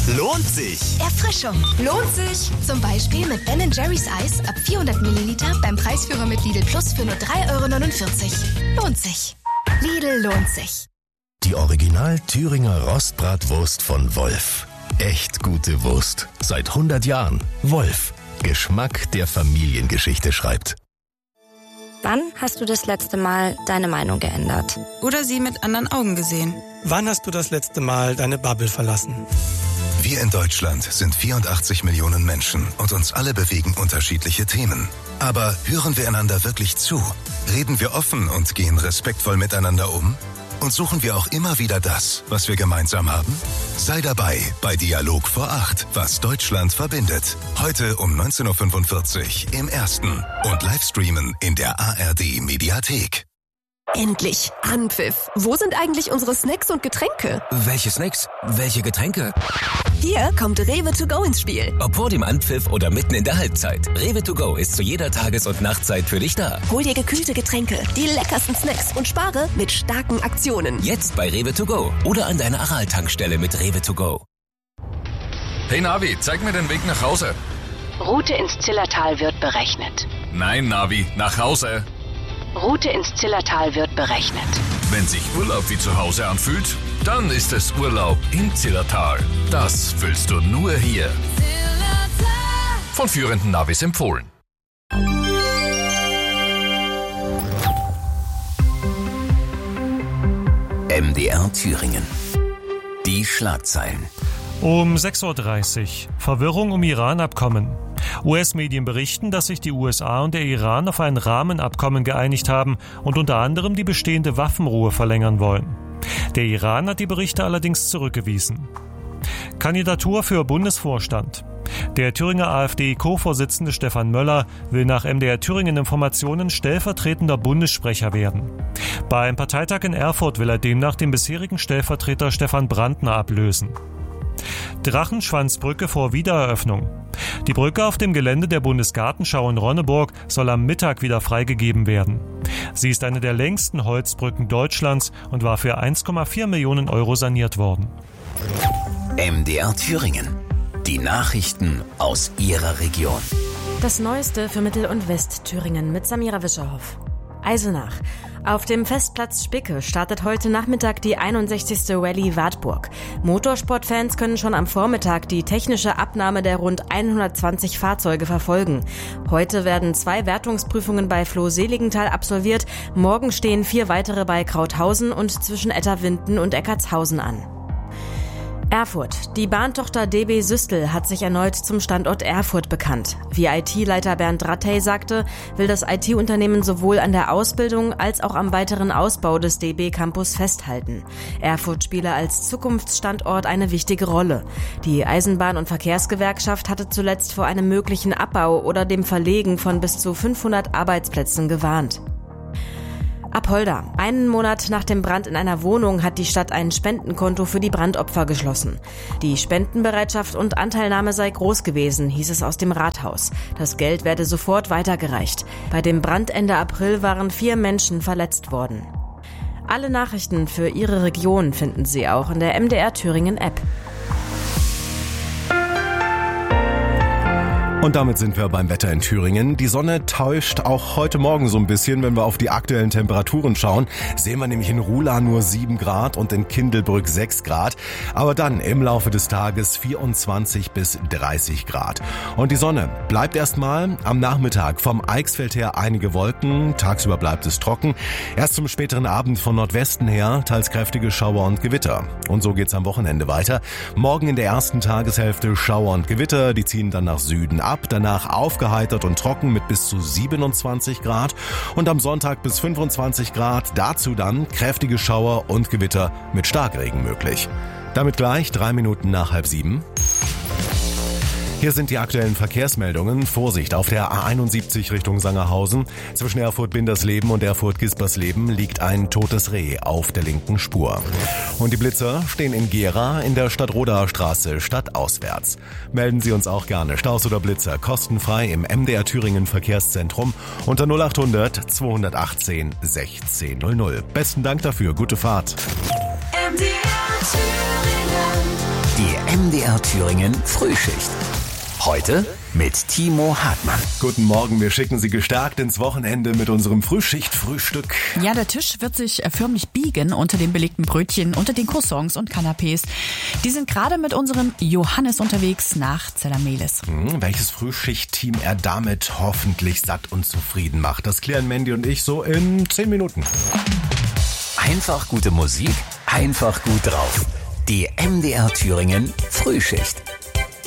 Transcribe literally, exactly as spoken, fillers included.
Lohnt sich. Erfrischung. Lohnt sich. Zum Beispiel mit Ben and Jerry's Eis ab vierhundert Milliliter beim Preisführer mit Lidl Plus für nur drei Euro neunundvierzig. Lohnt sich. Lidl lohnt sich. Die Original Thüringer Rostbratwurst von Wolf. Echt gute Wurst. Seit hundert Jahren. Wolf. Geschmack, der Familiengeschichte schreibt. Wann hast du das letzte Mal deine Meinung geändert? Oder sie mit anderen Augen gesehen? Wann hast du das letzte Mal deine Bubble verlassen? Wir in Deutschland sind vierundachtzig Millionen Menschen und uns alle bewegen unterschiedliche Themen. Aber hören wir einander wirklich zu? Reden wir offen und gehen respektvoll miteinander um? Und suchen wir auch immer wieder das, was wir gemeinsam haben? Sei dabei bei Dialog vor acht, was Deutschland verbindet. Heute um neunzehn Uhr fünfundvierzig im Ersten und Livestreamen in der A R D-Mediathek. Endlich! Anpfiff! Wo sind eigentlich unsere Snacks und Getränke? Welche Snacks? Welche Getränke? Hier kommt Rewe to go ins Spiel. Ob vor dem Anpfiff oder mitten in der Halbzeit. Rewe to go ist zu jeder Tages- und Nachtzeit für dich da. Hol dir gekühlte Getränke, die leckersten Snacks und spare mit starken Aktionen. Jetzt bei Rewe to go oder an deiner Aral-Tankstelle mit Rewe to go. Hey Navi, zeig mir den Weg nach Hause. Route ins Zillertal wird berechnet. Nein, Navi, nach Hause. Route ins Zillertal wird berechnet. Wenn sich Urlaub wie zu Hause anfühlt, dann ist es Urlaub im Zillertal. Das fühlst du nur hier. Von führenden Navis empfohlen. M D R Thüringen. Die Schlagzeilen. Um sechs Uhr dreißig. Verwirrung um Iran-Abkommen. U S-Medien berichten, dass sich die U S A und der Iran auf ein Rahmenabkommen geeinigt haben und unter anderem die bestehende Waffenruhe verlängern wollen. Der Iran hat die Berichte allerdings zurückgewiesen. Kandidatur für Bundesvorstand. Der Thüringer AfD-Co-Vorsitzende Stefan Möller will nach M D R Thüringen Informationen stellvertretender Bundessprecher werden. Beim Parteitag in Erfurt will er demnach den bisherigen Stellvertreter Stefan Brandner ablösen. Drachenschwanzbrücke vor Wiedereröffnung. Die Brücke auf dem Gelände der Bundesgartenschau in Ronneburg soll am Mittag wieder freigegeben werden. Sie ist eine der längsten Holzbrücken Deutschlands und war für eins Komma vier Millionen Euro saniert worden. M D R Thüringen. Die Nachrichten aus Ihrer Region. Das Neueste für Mittel- und Westthüringen mit Samira Wischerhoff. Eisenach. Auf dem Festplatz Spicke startet heute Nachmittag die einundsechzigste Rallye Wartburg. Motorsportfans können schon am Vormittag die technische Abnahme der rund hundertzwanzig Fahrzeuge verfolgen. Heute werden zwei Wertungsprüfungen bei Floh-Seligenthal absolviert. Morgen stehen vier weitere bei Krauthausen und zwischen Etterwinden und Eckartshausen an. Erfurt. Die Bahntochter D B Systel hat sich erneut zum Standort Erfurt bekannt. Wie I T-Leiter Bernd Rattey sagte, will das I T-Unternehmen sowohl an der Ausbildung als auch am weiteren Ausbau des D B-Campus festhalten. Erfurt spiele als Zukunftsstandort eine wichtige Rolle. Die Eisenbahn- und Verkehrsgewerkschaft hatte zuletzt vor einem möglichen Abbau oder dem Verlegen von bis zu fünfhundert Arbeitsplätzen gewarnt. Apolda. Einen Monat nach dem Brand in einer Wohnung hat die Stadt ein Spendenkonto für die Brandopfer geschlossen. Die Spendenbereitschaft und Anteilnahme sei groß gewesen, hieß es aus dem Rathaus. Das Geld werde sofort weitergereicht. Bei dem Brand Ende April waren vier Menschen verletzt worden. Alle Nachrichten für Ihre Region finden Sie auch in der M D R Thüringen App. Und damit sind wir beim Wetter in Thüringen. Die Sonne täuscht auch heute Morgen so ein bisschen, wenn wir auf die aktuellen Temperaturen schauen. Sehen wir nämlich in Ruhla nur sieben Grad und in Kindelbrück sechs Grad. Aber dann im Laufe des Tages vierundzwanzig bis dreißig Grad. Und die Sonne bleibt erstmal am Nachmittag vom Eichsfeld her einige Wolken. Tagsüber bleibt es trocken. Erst zum späteren Abend von Nordwesten her teils kräftige Schauer und Gewitter. Und so geht's am Wochenende weiter. Morgen in der ersten Tageshälfte Schauer und Gewitter. Die ziehen dann nach Süden ab. Danach aufgeheitert und trocken mit bis zu siebenundzwanzig Grad und am Sonntag bis fünfundzwanzig Grad, dazu dann kräftige Schauer und Gewitter mit Starkregen möglich. Damit gleich drei Minuten nach halb sieben. Hier sind die aktuellen Verkehrsmeldungen. Vorsicht, auf der A einundsiebzig Richtung Sangerhausen. Zwischen Erfurt-Bindersleben und Erfurt-Gispersleben liegt ein totes Reh auf der linken Spur. Und die Blitzer stehen in Gera in der Stadtrodaer Straße stadtauswärts. Melden Sie uns auch gerne Staus oder Blitzer kostenfrei im M D R Thüringen Verkehrszentrum unter null acht hundert zweihundertachtzehn sechzehn null null. Besten Dank dafür, gute Fahrt. M D R Thüringen. Die M D R Thüringen Frühschicht. Heute mit Timo Hartmann. Guten Morgen, wir schicken Sie gestärkt ins Wochenende mit unserem Frühschicht-Frühstück. Ja, der Tisch wird sich förmlich biegen unter den belegten Brötchen, unter den Croissants und Canapés. Die sind gerade mit unserem Johannes unterwegs nach Zellermehlis. Hm, welches Frühschicht-Team er damit hoffentlich satt und zufrieden macht, das klären Mandy und ich so in zehn Minuten. Einfach gute Musik, einfach gut drauf. Die M D R Thüringen Frühschicht.